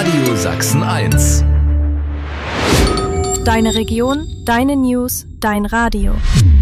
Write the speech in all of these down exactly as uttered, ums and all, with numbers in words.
Radio Sachsen eins. Deine Region, deine News, dein Radio.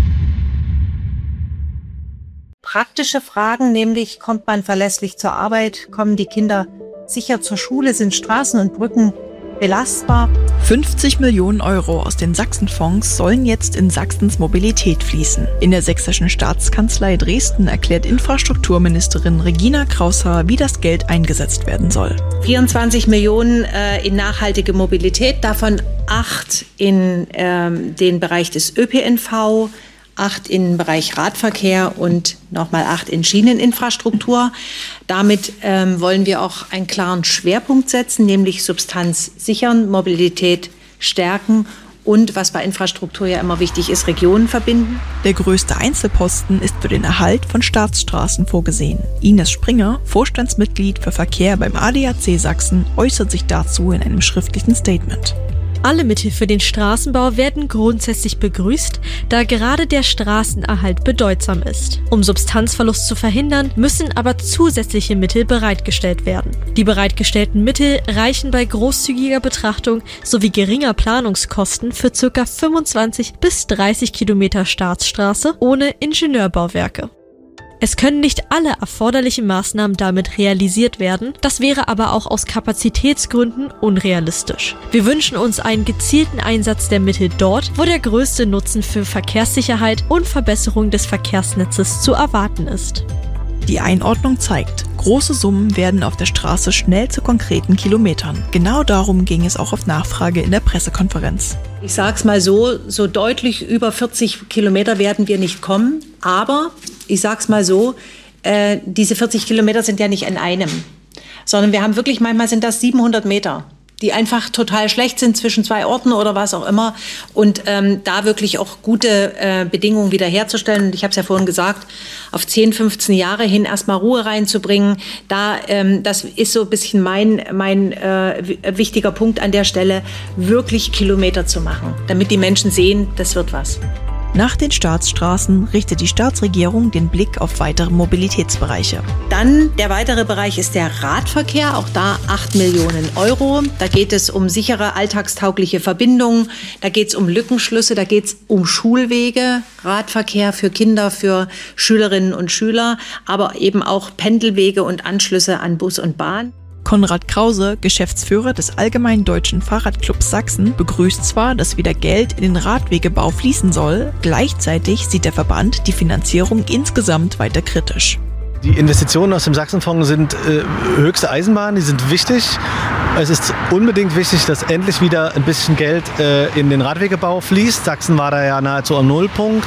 Praktische Fragen, nämlich kommt man verlässlich zur Arbeit, kommen die Kinder sicher zur Schule, sind Straßen und Brücken belastbar. fünfzig Millionen Euro aus den Sachsenfonds sollen jetzt in Sachsens Mobilität fließen. In der sächsischen Staatskanzlei Dresden erklärt Infrastrukturministerin Regina Kraushaar, wie das Geld eingesetzt werden soll. vierundzwanzig Millionen äh, in nachhaltige Mobilität, davon acht in ähm, den Bereich des Ö P N V, acht in den Bereich Radverkehr und nochmal acht in Schieneninfrastruktur. Damit ähm, wollen wir auch einen klaren Schwerpunkt setzen, nämlich Substanz sichern, Mobilität stärken und, was bei Infrastruktur ja immer wichtig ist, Regionen verbinden. Der größte Einzelposten ist für den Erhalt von Staatsstraßen vorgesehen. Ines Springer, Vorstandsmitglied für Verkehr beim A D A C Sachsen, äußert sich dazu in einem schriftlichen Statement. Alle Mittel für den Straßenbau werden grundsätzlich begrüßt, da gerade der Straßenerhalt bedeutsam ist. Um Substanzverlust zu verhindern, müssen aber zusätzliche Mittel bereitgestellt werden. Die bereitgestellten Mittel reichen bei großzügiger Betrachtung sowie geringer Planungskosten für ca. fünfundzwanzig bis dreißig Kilometer Staatsstraße ohne Ingenieurbauwerke. Es können nicht alle erforderlichen Maßnahmen damit realisiert werden, das wäre aber auch aus Kapazitätsgründen unrealistisch. Wir wünschen uns einen gezielten Einsatz der Mittel dort, wo der größte Nutzen für Verkehrssicherheit und Verbesserung des Verkehrsnetzes zu erwarten ist. Die Einordnung zeigt, große Summen werden auf der Straße schnell zu konkreten Kilometern. Genau darum ging es auch auf Nachfrage in der Pressekonferenz. Ich sag's mal so, so deutlich über vierzig Kilometer werden wir nicht kommen, aber ich sag's mal so, äh, diese vierzig Kilometer sind ja nicht an einem, sondern wir haben wirklich, manchmal sind das siebenhundert Meter, die einfach total schlecht sind zwischen zwei Orten oder was auch immer. Und ähm, da wirklich auch gute äh, Bedingungen wiederherzustellen. Und ich habe es ja vorhin gesagt, auf zehn, fünfzehn Jahre hin erstmal Ruhe reinzubringen. Da, ähm, das ist so ein bisschen mein, mein äh, wichtiger Punkt an der Stelle, wirklich Kilometer zu machen, damit die Menschen sehen, das wird was. Nach den Staatsstraßen richtet die Staatsregierung den Blick auf weitere Mobilitätsbereiche. Dann der weitere Bereich ist der Radverkehr, auch da acht Millionen Euro. Da geht es um sichere, alltagstaugliche Verbindungen, da geht es um Lückenschlüsse, da geht es um Schulwege, Radverkehr für Kinder, für Schülerinnen und Schüler, aber eben auch Pendelwege und Anschlüsse an Bus und Bahn. Konrad Krause, Geschäftsführer des Allgemeinen Deutschen Fahrradclubs Sachsen, begrüßt zwar, dass wieder Geld in den Radwegebau fließen soll, gleichzeitig sieht der Verband die Finanzierung insgesamt weiter kritisch. Die Investitionen aus dem Sachsenfonds sind äh, höchste Eisenbahn, die sind wichtig. Es ist unbedingt wichtig, dass endlich wieder ein bisschen Geld äh, in den Radwegebau fließt. Sachsen war da ja nahezu am Nullpunkt.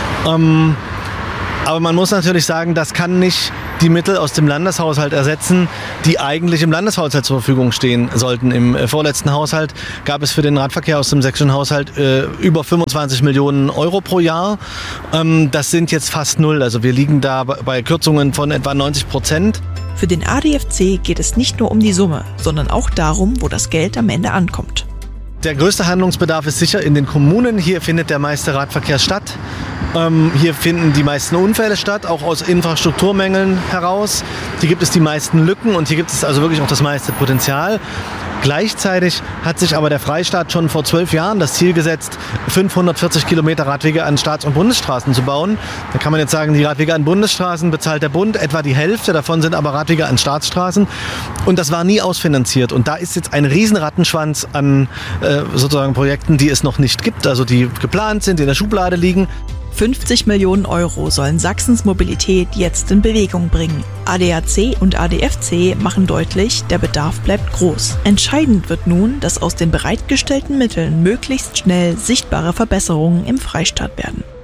Ähm, Aber man muss natürlich sagen, das kann nicht die Mittel aus dem Landeshaushalt ersetzen, die eigentlich im Landeshaushalt zur Verfügung stehen sollten. Im vorletzten Haushalt gab es für den Radverkehr aus dem sächsischen Haushalt äh, über fünfundzwanzig Millionen Euro pro Jahr. Ähm, das sind jetzt fast null. Also wir liegen da bei Kürzungen von etwa neunzig Prozent. Für den A D F C geht es nicht nur um die Summe, sondern auch darum, wo das Geld am Ende ankommt. Der größte Handlungsbedarf ist sicher in den Kommunen. Hier findet der meiste Radverkehr statt. Ähm, hier finden die meisten Unfälle statt, auch aus Infrastrukturmängeln heraus. Hier gibt es die meisten Lücken und hier gibt es also wirklich auch das meiste Potenzial. Gleichzeitig hat sich aber der Freistaat schon vor zwölf Jahren das Ziel gesetzt, fünfhundertvierzig Kilometer Radwege an Staats- und Bundesstraßen zu bauen. Da kann man jetzt sagen, die Radwege an Bundesstraßen bezahlt der Bund, etwa die Hälfte davon sind aber Radwege an Staatsstraßen. Und das war nie ausfinanziert. Und da ist jetzt ein riesen Rattenschwanz an äh, sozusagen Projekten, die es noch nicht gibt, also die geplant sind, die in der Schublade liegen. fünfzig Millionen Euro sollen Sachsens Mobilität jetzt in Bewegung bringen. A D A C und A D F C machen deutlich, der Bedarf bleibt groß. Entscheidend wird nun, dass aus den bereitgestellten Mitteln möglichst schnell sichtbare Verbesserungen im Freistaat werden.